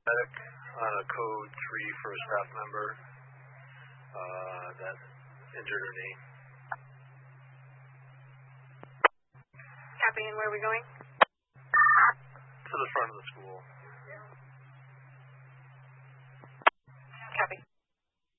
medic on a code 3 for a staff member that injured her knee. Copy, and where are we going? To the front of the school.